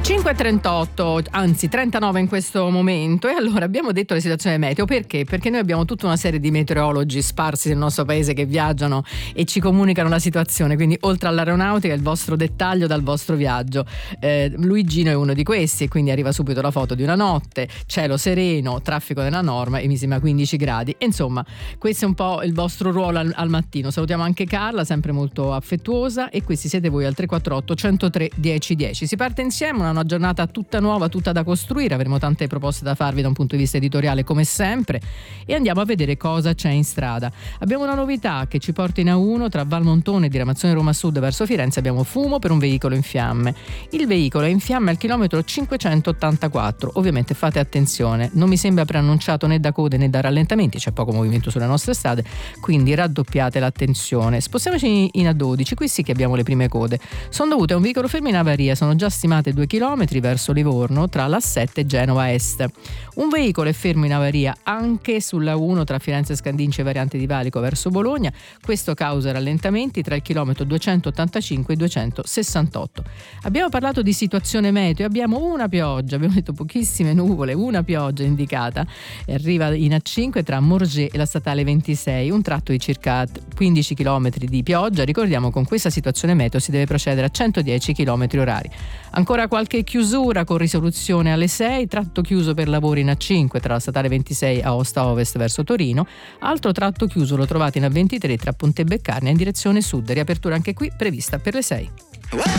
5:38, anzi 39 in questo momento. E allora abbiamo detto la situazione meteo, perché? Perché noi abbiamo tutta una serie di meteorologi sparsi nel nostro paese che viaggiano e ci comunicano la situazione, quindi oltre all'aeronautica il vostro dettaglio dal vostro viaggio. Luigino è uno di questi e quindi arriva subito la foto di una notte, cielo sereno, traffico nella norma e mi sembra 15 gradi. E insomma, questo è un po' il vostro ruolo al mattino. Salutiamo anche Carla, sempre molto affettuosa, e questi siete voi al 348 103 1010. Si parte insieme, una giornata tutta nuova, tutta da costruire. Avremo tante proposte da farvi da un punto di vista editoriale come sempre, e andiamo a vedere cosa c'è in strada. Abbiamo una novità che ci porta in A1 tra Valmontone e diramazione Roma Sud verso Firenze. Abbiamo fumo per un veicolo in fiamme. Il veicolo è in fiamme al chilometro 584. Ovviamente fate attenzione, non mi sembra preannunciato né da code né da rallentamenti, c'è poco movimento sulle nostre strade, quindi raddoppiate l'attenzione. Spostiamoci in A12, qui sì che abbiamo le prime code. Sono dovute a un veicolo fermo in avaria, sono già stimate 2 km verso Livorno tra l'A7 e Genova Est. Un veicolo è fermo in avaria anche sulla 1 tra Firenze Scandinci e variante di Valico verso Bologna. Questo causa rallentamenti tra il chilometro 285 e 268. Abbiamo parlato di situazione meteo, abbiamo una pioggia, abbiamo detto pochissime nuvole, una pioggia indicata. Arriva in A5 tra Morges e la statale 26, un tratto di circa 15 km di pioggia. Ricordiamo, con questa situazione meteo si deve procedere a 110 km orari. Ancora qualche chiusura con risoluzione alle 6, tratto chiuso per lavori in A5 tra la statale 26 a Aosta Ovest verso Torino, altro tratto chiuso lo trovate in A23 tra Pontebeccarnia in direzione sud, riapertura anche qui prevista per le 6.